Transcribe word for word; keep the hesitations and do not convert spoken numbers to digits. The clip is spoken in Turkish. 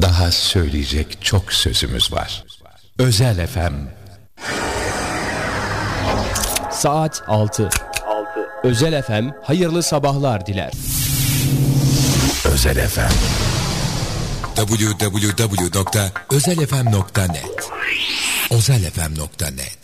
Daha söyleyecek çok sözümüz var. Özel F M. Saat altı. Özel F M hayırlı sabahlar diler. Özel F M. double-u double-u double-u nokta özel f m nokta net özel f m nokta net